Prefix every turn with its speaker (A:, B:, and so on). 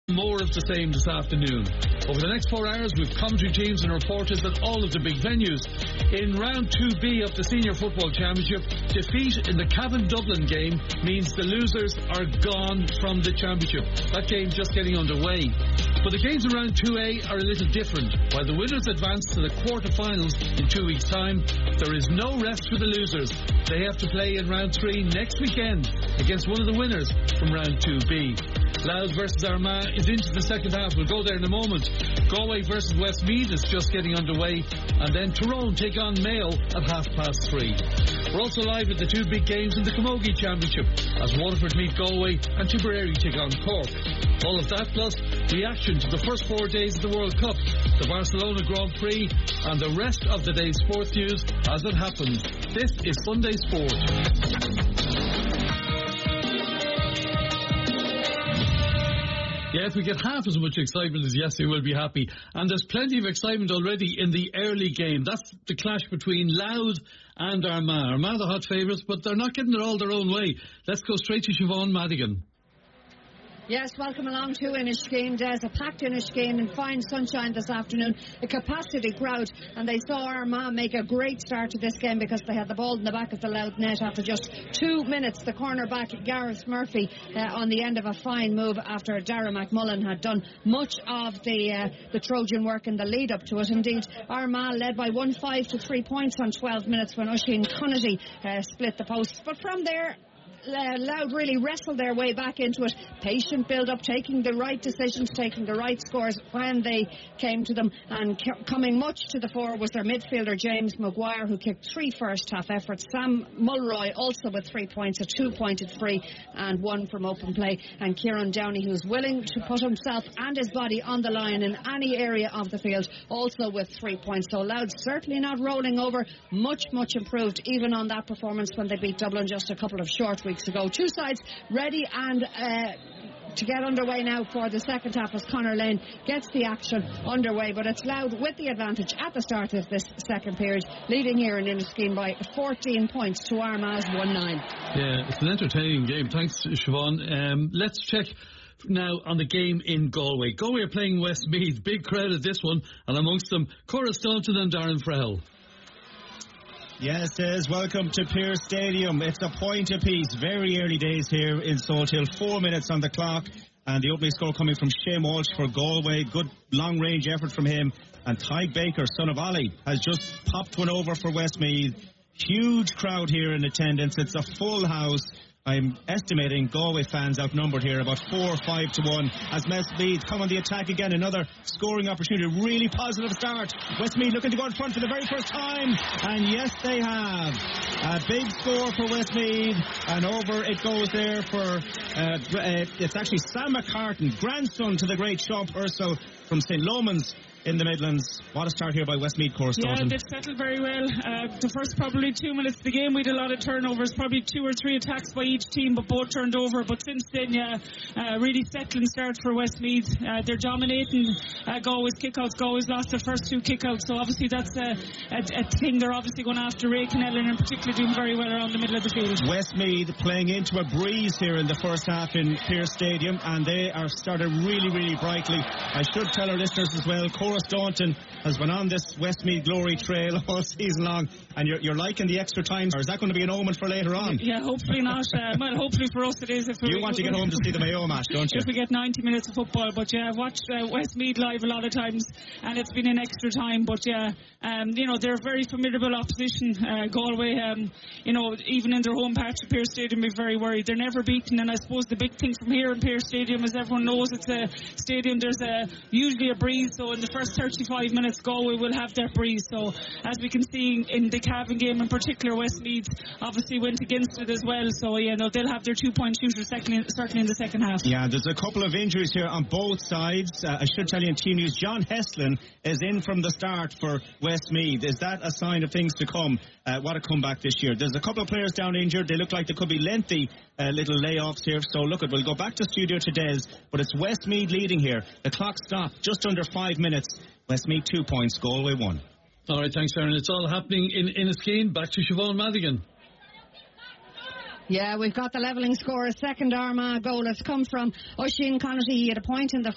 A: More of the same this afternoon. Over the next 4 hours, we've commentary teams and reporters at all of the big venues. In round 2B of the Senior Football Championship, defeat in the Cavan Dublin game means the losers are gone from the championship. That game just getting underway. But the games in round 2A are a little different. While the winners advance to the quarter-finals in 2 weeks' time, there is no rest for the losers. They have to play in round 3 next weekend against one of the winners from round 2B. Louth versus Armagh is into the second half. We'll go there in a moment. Galway versus Westmeath is just getting underway, and then Tyrone take on Mayo at 3:30. We're also live at the two big games in the Camogie Championship as Waterford meet Galway and Tipperary take on Cork. All of that plus reaction to the first 4 days of the World Cup, the Barcelona Grand Prix, and the rest of the day's sports news as it happens. This is Sunday Sport. Yeah, if we get half as much excitement as yesterday, we'll be happy. And there's plenty of excitement already in the early game. That's the clash between Louth and Armagh. Armagh the hot favourites, but they're not getting it all their own way. Let's go straight to Siobhan Madigan.
B: Yes, welcome along to Inniskeen. There's a packed Inniskeen in fine sunshine this afternoon, a capacity crowd, and they saw Armagh make a great start to this game because they had the ball in the back of the Louth net after just 2 minutes. The cornerback Gareth Murphy on the end of a fine move after Darragh McMullen had done much of the Trojan work in the lead up to it. Indeed, Armagh led by 1-5 to 3 points on 12 minutes when Oisin Connolly split the posts. But from there, Louth really wrestled their way back into it. Patient build-up, taking the right decisions, taking the right scores when they came to them. And coming much to the fore was their midfielder James Maguire, who kicked 3 first-half efforts. Sam Mulroy also with 3 points, a 2-pointed free and 1 from open play. And Kieran Downey, who's willing to put himself and his body on the line in any area of the field, also with 3 points. So Louth certainly not rolling over. Much improved even on that performance when they beat Dublin just a couple of short weeks ago. Two sides ready and to get underway now for the second half as Conor Lane gets the action underway, but it's Louth with the advantage at the start of this second period, leading here in Inniskeen by 14 points to Armagh's 1-9. Yeah,
A: it's an entertaining game. Thanks, Siobhan. Let's check now on the game in Galway. Galway are playing Westmeath. Big crowd at this one, and amongst them Cora Staunton and Darren Frehel.
C: Yes, it is. Welcome to Pearse Stadium. It's a point apiece. Very early days here in Salthill. 4 minutes on the clock. And the opening score coming from Shane Walsh for Galway. Good long-range effort from him. And Tyke Baker, son of Ollie, has just popped one over for Westmeath. Huge crowd here in attendance. It's a full house. I'm estimating Galway fans outnumbered here about 4 or 5 to 1 as Westmeath come on the attack again. Another scoring opportunity. Really positive start. Westmeath looking to go in front for the very first time, and yes they have. A big score for Westmeath, and over it goes there for it's actually Sam McCartan, grandson to the great Sean Purcell from St. Lomans in the Midlands. What a start here by Westmeath, Cora Staunton.
D: Yeah, they've settled very well. The first probably 2 minutes of the game we had a lot of turnovers, probably 2 or 3 attacks by each team, but both turned over. But since then, really settling start for Westmeath. They're dominating Galway's kickouts. Galway's lost their first 2 kickouts, so obviously that's a thing they're obviously going after. Ray Kennellan in particular doing very well around the middle of the field.
C: Westmeath playing into a breeze here in the first half in Pearse Stadium, and they are started really brightly. I should tell our listeners as well, Cora Staunton has been on this Westmeath glory trail all season long, and you're liking the extra time, or is that going to be an omen for later on?
D: Yeah, hopefully not. Well, hopefully for us it is.
C: You want to get home to see the Mayo match, don't you?
D: If we get 90 minutes of football. But yeah, I've watched Westmeath live a lot of times, and it's been an extra time. But yeah, they're a very formidable opposition. Galway, even in their home patch, Pearse Stadium, be very worried. They're never beaten, and I suppose the big thing from here in Pearse Stadium, as everyone knows, it's a stadium. There's usually a breeze, so in the first 35 minutes Galway will have that breeze. So as we can see in the Cavan game in particular, Westmeath obviously went against it as well. So they'll have their 2-point shooter certainly in the second half.
C: Yeah, there's a couple of injuries here on both sides. I should tell you in team news, John Heslin is in from the start for Westmeath. Is that a sign of things to come? What a comeback this year. There's a couple of players down injured. They look like there could be lengthy little layoffs here. So look, we'll go back to studio to Des, but it's Westmeath leading here. The clock stopped just under 5 minutes. Westmeath 2 points, Galway 1.
A: All right, thanks, Aaron. It's all happening in Inniskeen. Back to Siobhan Madigan.
B: Yeah, we've got the levelling score. A second Armagh goal has come from Oisin Connolly. He had a point in the